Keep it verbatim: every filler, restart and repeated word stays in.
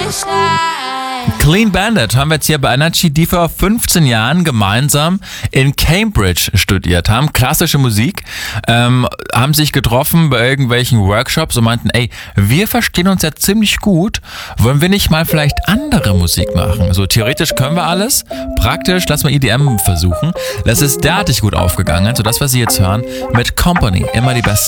Clean Bandit haben wir jetzt hier bei Energy, die vor fünfzehn Jahren gemeinsam in Cambridge studiert haben, klassische Musik, ähm, haben sich getroffen bei irgendwelchen Workshops und meinten, ey, wir verstehen uns ja ziemlich gut, wollen wir nicht mal vielleicht andere Musik machen? So theoretisch können wir alles, praktisch lass mal E D M versuchen. Das ist derartig gut aufgegangen, so das, was Sie jetzt hören, mit Company, immer die besten